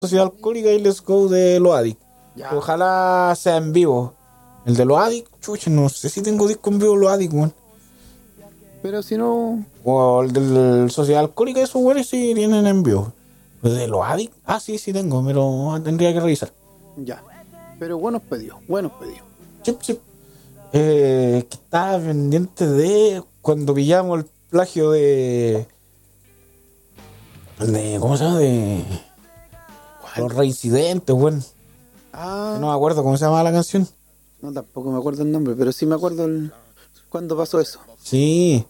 Sociedad Alcohólica y Let's Go de los Addict. Ya. Ojalá sea en vivo. El de los Addict, chucha, no sé si tengo disco en vivo de los Addict, weón. Pero si no, O el del Sociedad Alcohólica, esos weones sí tienen en vivo. ¿El de los Addict? Ah, sí, sí tengo, pero tendría que revisar. ya. Pero buenos pedidos, buenos pedidos. Chip, chip. Que estaba pendiente de cuando pillamos el plagio de ¿cómo se llama? De los reincidentes, weón. Ah, No me acuerdo cómo se llama la canción. no, tampoco me acuerdo el nombre, pero sí me acuerdo cuándo pasó eso. Sí.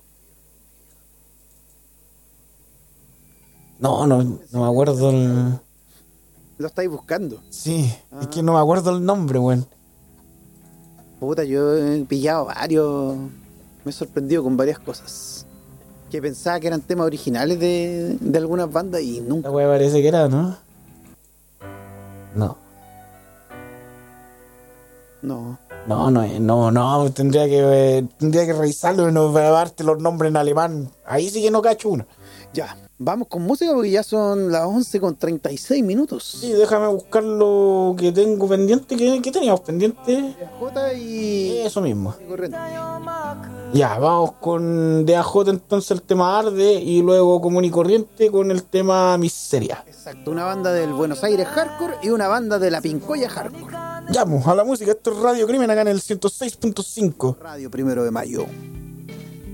No me acuerdo el... Lo estáis buscando. Sí, es que no me acuerdo el nombre, weón. Puta, yo he pillado varios. Me he sorprendido con varias cosas. Que pensaba que eran temas originales de algunas bandas y La nunca. weá parece que era, ¿no? No. No. Tendría que revisarlo y no darte los nombres en alemán. Ahí sí que no cacho uno. Ya, vamos con música porque ya son las 11:36. Sí, déjame buscar lo que tengo pendiente. ¿Qué teníamos pendiente? J y. Eso mismo. Corriente. Ya, vamos con DAJ entonces el tema Arde y luego Común y Corriente con el tema Miseria. Exacto, una banda del Buenos Aires Hardcore y una banda de la Pincoya Hardcore. Ya, pues, a la música. Esto es Radio Crimen acá en el 106.5. Radio 1 de Mayo.